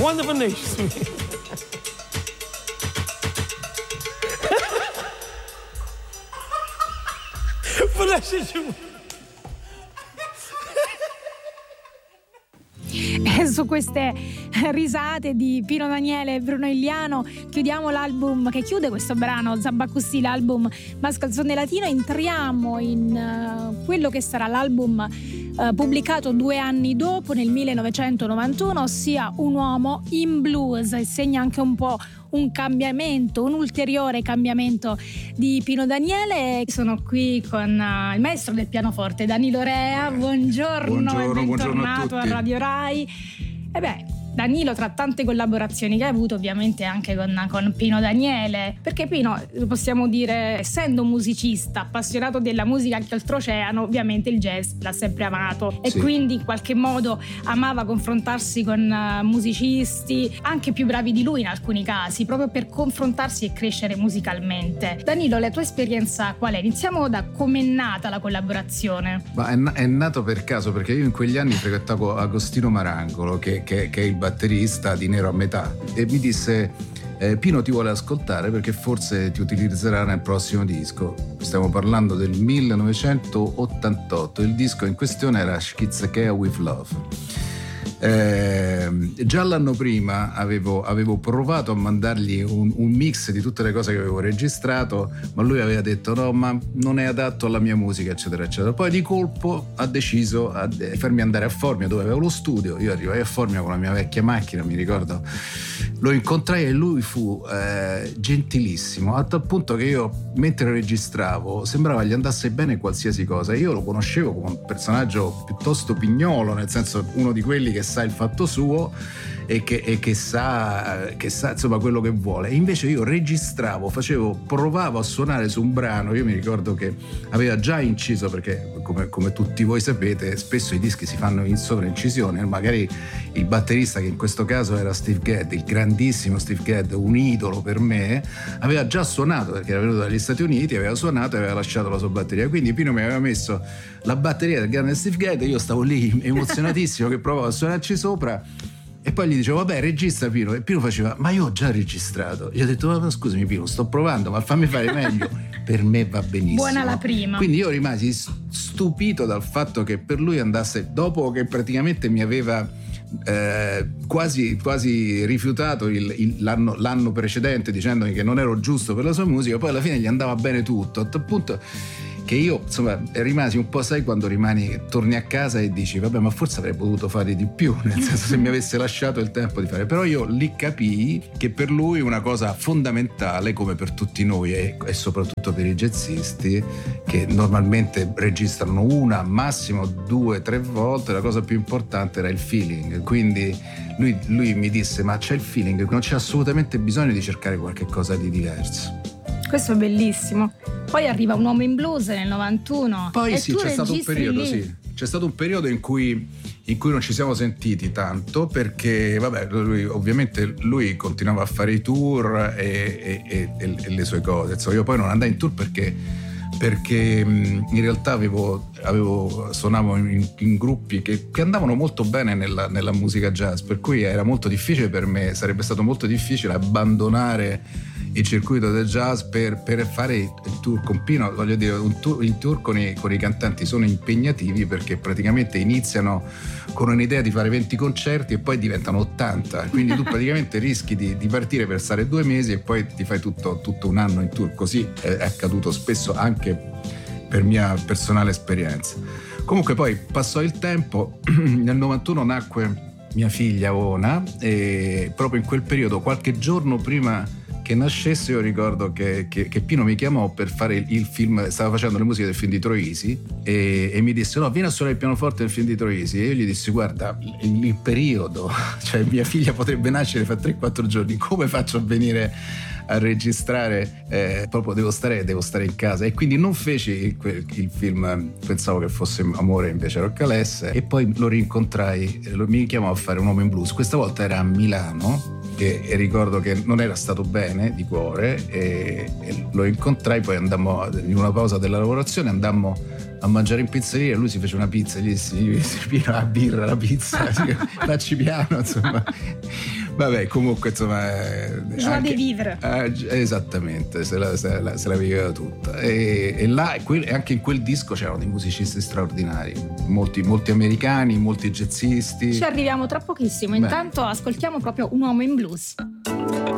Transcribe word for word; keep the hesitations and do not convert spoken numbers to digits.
Wonderful Nation. But that's just you. E su queste risate di Pino Daniele e Bruno Igliano chiudiamo l'album che chiude questo brano Zambacusti, l'album Mascalzone Latino. Entriamo in uh, quello che sarà l'album uh, pubblicato due anni dopo, nel millenovecentonovantuno, ossia Un uomo in blues, e segna anche un po' un cambiamento, un ulteriore cambiamento di Pino Daniele. Sono qui con uh, il maestro del pianoforte Danilo Rea. Buongiorno, buongiorno e bentornato buongiorno a, a Radio Rai. E beh, Danilo, tra tante collaborazioni che hai avuto, ovviamente anche con, con Pino Daniele, perché Pino, possiamo dire, essendo un musicista appassionato della musica anche oltreoceano, ovviamente il jazz l'ha sempre amato, e sì, quindi in qualche modo amava confrontarsi con uh, musicisti anche più bravi di lui in alcuni casi, proprio per confrontarsi e crescere musicalmente. Danilo, la tua esperienza qual è? Iniziamo da come è nata la collaborazione. Ma è, è nato per caso, perché io in quegli anni frequentavo Agostino Marangolo, che, che, che è il batterista di Nero a metà, e mi disse eh, Pino ti vuole ascoltare perché forse ti utilizzerà nel prossimo disco. Stiamo parlando del millenovecentottantotto, il disco in questione era Schizachea with Love. Eh, già l'anno prima avevo, avevo provato a mandargli un, un mix di tutte le cose che avevo registrato, ma lui aveva detto no, ma non è adatto alla mia musica, eccetera eccetera. Poi di colpo ha deciso di farmi andare a Formia, dove avevo lo studio. Io arrivai a Formia con la mia vecchia macchina, mi ricordo, lo incontrai e lui fu eh, gentilissimo, a tal punto che io mentre registravo sembrava gli andasse bene qualsiasi cosa. Io lo conoscevo come un personaggio piuttosto pignolo, nel senso uno di quelli che sa il fatto suo e che, e che sa che sa insomma quello che vuole. E invece io registravo, facevo, provavo a suonare su un brano. Io mi ricordo che aveva già inciso, perché come, come tutti voi sapete spesso i dischi si fanno in sovraincisione. Magari il batterista, che in questo caso era Steve Gadd, il grandissimo Steve Gadd, un idolo per me, aveva già suonato, perché era venuto dagli Stati Uniti, aveva suonato e aveva lasciato la sua batteria. Quindi Pino mi aveva messo la batteria del grande Steve Gadd e io stavo lì emozionatissimo che provavo a suonarci sopra. E poi gli dicevo vabbè registra Pino, e Pino faceva ma io ho già registrato. Gli ho detto ma scusami Pino, sto provando, ma fammi fare meglio. Per me va benissimo. Buona la prima. Quindi io rimasi stupito dal fatto che per lui andasse, dopo che praticamente mi aveva eh, quasi, quasi rifiutato il, il, l'anno, l'anno precedente dicendomi che non ero giusto per la sua musica, poi alla fine gli andava bene tutto, a tal punto che io insomma rimasi un po', sai quando rimani, torni a casa e dici vabbè ma forse avrei potuto fare di più, nel senso se mi avesse lasciato il tempo di fare. Però io lì capii che per lui una cosa fondamentale, come per tutti noi e, e soprattutto per i jazzisti che normalmente registrano una, massimo due, tre volte, la cosa più importante era il feeling. Quindi lui, lui mi disse ma c'è il feeling, non c'è assolutamente bisogno di cercare qualche cosa di diverso. Questo è bellissimo. Poi arriva Un uomo in blues nel novantuno. Poi e sì, tu c'è stato un periodo, lì. sì. C'è stato un periodo in cui, in cui non ci siamo sentiti tanto, perché vabbè, lui, ovviamente lui continuava a fare i tour e, e, e, e le sue cose. Insomma, io poi non andai in tour perché, perché in realtà avevo, avevo suonavo in, in gruppi che, che andavano molto bene nella, nella musica jazz, per cui era molto difficile per me, sarebbe stato molto difficile abbandonare il circuito del jazz per, per fare il tour con Pino. Voglio dire, un tour, il tour con i, con i cantanti sono impegnativi, perché praticamente iniziano con un'idea di fare venti concerti e poi diventano ottanta, quindi tu praticamente rischi di, di partire per stare due mesi e poi ti fai tutto, tutto un anno in tour. Così è, è accaduto spesso anche per mia personale esperienza. Comunque poi passò il tempo, nel novantuno nacque mia figlia Ona, e proprio in quel periodo, qualche giorno prima che nascesse, io ricordo che, che, che Pino mi chiamò per fare il, il film, stava facendo le musiche del film di Troisi e, e mi disse no, vieni a suonare il pianoforte del film di Troisi. E io gli dissi guarda, il, il periodo, cioè mia figlia potrebbe nascere fra tre quattro giorni, come faccio a venire a registrare? Eh, proprio devo stare, devo stare in casa. E quindi non feci il, il film, pensavo che fosse Amore, invece era Calesse, e poi lo rincontrai, lo, mi chiamò a fare Un uomo in blues. Questa volta era a Milano, e, e ricordo che non era stato bene di cuore, e, e lo incontrai. Poi andammo in una pausa della lavorazione, andammo a mangiare in pizzeria, lui si fece una pizza e gli dissi Pino, la birra, la pizza, facci piano, insomma. Vabbè, comunque insomma eh, Joie anche- de vivre. eh, esattamente, se la, se la- se la viveva tutta e, e là quel- anche in quel disco c'erano dei musicisti straordinari, molti, molti americani, molti jazzisti. Ci arriviamo tra pochissimo. Beh. Intanto ascoltiamo proprio Un uomo in blues.